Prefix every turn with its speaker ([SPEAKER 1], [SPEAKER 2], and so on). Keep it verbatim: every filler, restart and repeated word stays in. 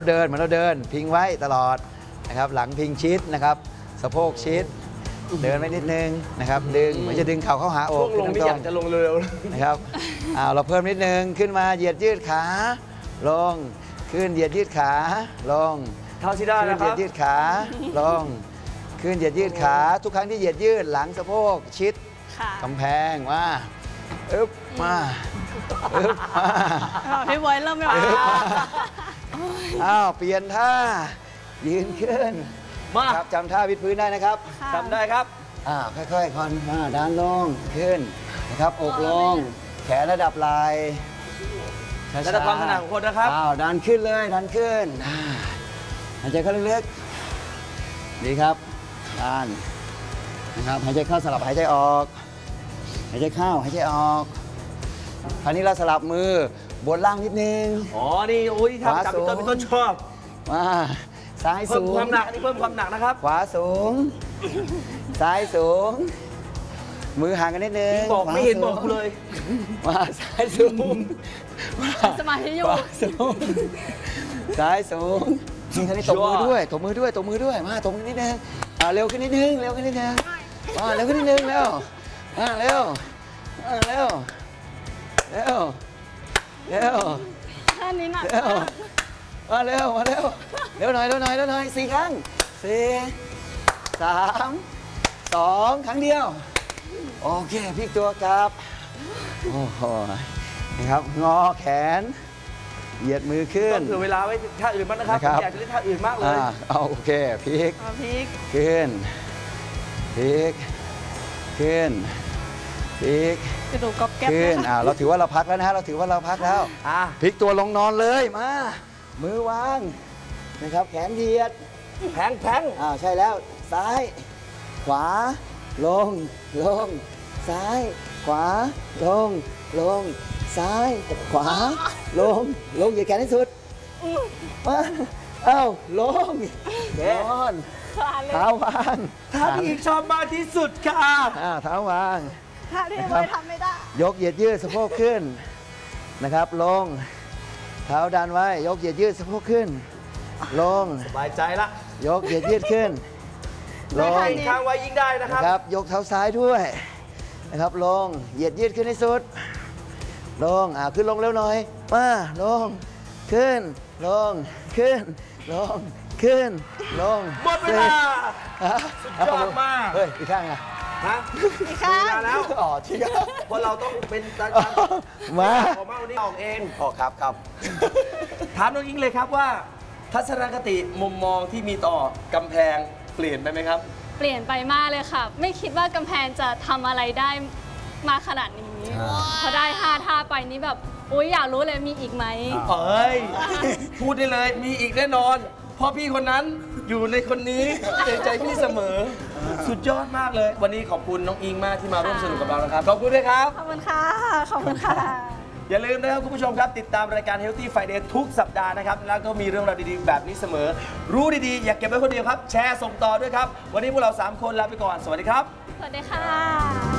[SPEAKER 1] เดินเหมือนเราเดินพิงไว้ตลอดนะครับหลังพิงชิดนะครับสะโพกชิดเดินไว้นิดนึงนะครับดึงเหมือนจะดึงเข่าเข้าหาอก
[SPEAKER 2] ช่วงลงนี่อยากจะลงเร็ว
[SPEAKER 1] นะครับอ้าวเราเพิ่มนิดนึงขึ้นมาเหยียดยืดขาลงขึ้นเหยียดยืดขาลง
[SPEAKER 2] เท่าที่ได้
[SPEAKER 1] ขึ้น
[SPEAKER 2] นะค
[SPEAKER 1] เหยี
[SPEAKER 2] รั
[SPEAKER 1] ย
[SPEAKER 2] บ
[SPEAKER 1] ดยืดขาลงขึ้นเหยียดยืดขาทุกครั้งที่เหยียดยืดหลังสะโพกชิด
[SPEAKER 3] ค่ะ
[SPEAKER 1] กำแพงมาอึ๊บมาอึ๊บมา
[SPEAKER 3] พี่บอยเริ่มไม่ไหว
[SPEAKER 1] อ้าวเปลี่ยนท่ายืนขึ้น
[SPEAKER 2] มา
[SPEAKER 1] ครับจำท่าวิดพื้นได้นะครับ
[SPEAKER 2] ทำได้ครับ
[SPEAKER 1] อ่าค่อยๆคอนมาด้านลงขึ้นนะครับอกลงแขนระดับไหล่ช้ๆ
[SPEAKER 2] แล้วแต่ความถนัดของคนนะครับ
[SPEAKER 1] อ้าวดันขึ้นเลยดันขึ้นอ่าหายใจเข้าลึกๆดีครับดันนะครับหายใจเข้าสลับหายใจออกหายใจเข้าหายใจออกคราวนี้เราสลับมือบนล่างนิดนึง
[SPEAKER 2] อ๋อ นี่โอ้ยทำจับพี่ต้นพี่ต้นชอบ
[SPEAKER 1] มาซ้าย
[SPEAKER 2] เพิ่ม
[SPEAKER 1] สูง
[SPEAKER 2] ความหนักอันนี่เพิ่มความหนักนะครับ
[SPEAKER 1] ขวาสูง ซ้ายสูง มือห่างกันนิดนึง
[SPEAKER 2] บอกไม่เห็น
[SPEAKER 1] ขวาสูง
[SPEAKER 2] บอกเลย
[SPEAKER 1] มาซ้ายสูง
[SPEAKER 3] สมาธิอยู่
[SPEAKER 1] ขวาสูงซ้ายสูงนี่คราวนี้ตบมือด้วยตบมือด้วยตบมือด้วยมาตบมือนิดนึงอ่าเร็วขึ้นนิดนึงเร็วขึ้นนิดนึงมาเร็วขึ้นนิดนึงเร็วอ่าเร็วอ่าเร็วเร็วเร็ว
[SPEAKER 3] ท่านี้หนัก
[SPEAKER 1] เร็วมาเร็วมาเร็วเร็วหน่อยเร็วหน่อยเร็วหน่อยสี่ครั้งสี่สามสองครั้งเดียวโอเคพลิกตัวครับโอ้โหนะครับงอแขนเหยียดมือขึ้
[SPEAKER 2] ต้
[SPEAKER 1] น
[SPEAKER 2] นเผื่อเวลาไว้ท่าอื่นบ้างนะครับ
[SPEAKER 1] นะครับ
[SPEAKER 2] ผมอยากจะเล่นท่าอื่นมากเลย
[SPEAKER 1] อ่าเอาโอเคพลิก
[SPEAKER 3] มาพลิก
[SPEAKER 1] ขึ้นพลิกขึ้นพลิก
[SPEAKER 3] กระดูกกรอบแก๊บ
[SPEAKER 1] ขึ้น
[SPEAKER 3] เลย
[SPEAKER 1] อ่า
[SPEAKER 3] ค่ะ
[SPEAKER 1] เราถือว่าเราพักแล้วนะฮะเราถือว่าเราพักแล้ว
[SPEAKER 2] อ่ะ
[SPEAKER 1] พลิกตัวลงนอนเลยมา มือวางนะครับแขนเหยียด
[SPEAKER 2] แพงแพง
[SPEAKER 1] อ่าใช่แล้วซ้าย ขวา ลง ลง ซ้าย ขวา ลง ลง ซ้าย ขวา ลง ลงเหยียดแขนให้สุดมาเอ้าลงนอน
[SPEAKER 3] ขาเลย
[SPEAKER 1] เท้าวาง
[SPEAKER 2] ท่าที่อีกชอบมากที่สุดค่ะ
[SPEAKER 1] อ่าเท้าวาง
[SPEAKER 3] ท่าที่พี่บอยทำไม่ได้
[SPEAKER 1] ยกเหยียดยืดสะโพกขึ้นนะครับ ลง เท้าดันไว้ ยกเหยียดยืดสะโพกขึ้น ลง
[SPEAKER 2] สบายใจละ
[SPEAKER 1] ยกเหยียดยืดขึ้น ลง
[SPEAKER 2] ยิ่งค้างไว้ยิ่งได้นะค
[SPEAKER 1] นะ
[SPEAKER 2] รับ
[SPEAKER 1] ครับ ยกเท้าซ้ายด้วยนะครับ ลง เหยียดยืดขึ้นให้สุด ลง อ่า ขึ้นลงเร็วหน่อย มา ลง ขึ้น ลง ขึ้น ลง ขึ้น ลง
[SPEAKER 2] หมดเวลา
[SPEAKER 1] ฮะ
[SPEAKER 2] สุดยอดมาก
[SPEAKER 1] เฮ้ย อีกข้างอ่ะ
[SPEAKER 2] ฮะ
[SPEAKER 3] อีกครั้ง
[SPEAKER 2] เวลาแล้ว
[SPEAKER 1] อ๋อที่ก็
[SPEAKER 2] เพราะเราต้องเป็นการ
[SPEAKER 1] มา
[SPEAKER 2] ของมาวันนี้ออกเอง
[SPEAKER 1] อ๋อครับครับ
[SPEAKER 2] ถามน้องอิงเลยครับว่า ทัศนคติมุมมองที่มีต่อกำแพงเปลี่ยนไปไหมครับ
[SPEAKER 3] เปลี่ยนไปมากเลยค่ะ ไม่คิดว่ากำแพงจะทำอะไรได้มาขนาดนี้ พอได้ห้าท่าไปนี้แบบอุ๊ยอยากรู้เลยมีอีกไหม
[SPEAKER 2] เอ้ย พูดได้เลยมีอีกแน่นอน เพราะพี่คนนั้นอยู่ในคนนี้เกรงใจพี่เสมอ สุดยอดมากเลย วันนี้ขอบคุณน้องอิงมากที่มาร่วมสนุกกับเรานะครับ ขอบคุณด้วยครับ
[SPEAKER 3] ขอบคุณค่ะ ขอบคุณค่ะ
[SPEAKER 2] อย่าลืมนะครับคุณผู้ชมครับ ติดตามรายการ Healthy Friday ทุกสัปดาห์นะครับ แล้วก็มีเรื่องราวดีๆ แบบนี้เสมอ รู้ดีๆ อย่าเก็บไว้คนเดียวครับ แชร์ส่งต่อด้วยครับ วันนี้พวกเราสามคนลาไปก่อน สวัสดีครับ
[SPEAKER 3] สวัสดีค่ะ